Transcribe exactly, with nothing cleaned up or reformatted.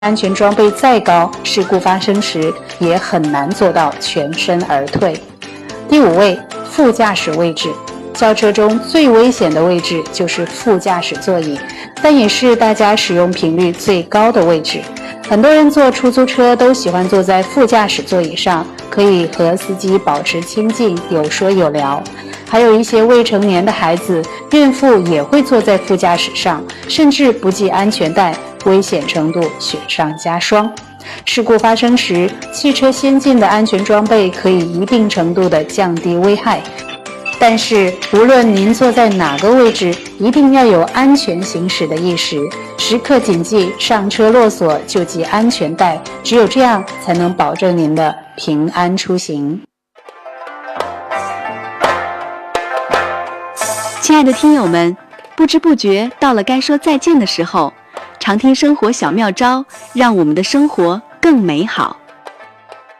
安全装备再高，事故发生时也很难做到全身而退。第五位，副驾驶位置。轿车中最危险的位置就是副驾驶座椅，但也是大家使用频率最高的位置。很多人坐出租车都喜欢坐在副驾驶座椅上，可以和司机保持亲近，有说有聊。还有一些未成年的孩子、孕妇也会坐在副驾驶上，甚至不系安全带，危险程度雪上加霜。事故发生时，汽车先进的安全装备可以一定程度地降低危害。但是无论您坐在哪个位置，一定要有安全行驶的意识，时刻谨记上车落锁就系安全带，只有这样才能保证您的平安出行。 亲爱的听友们，不知不觉到了该说再见的时候，常听生活小妙招，让我们的生活更美好。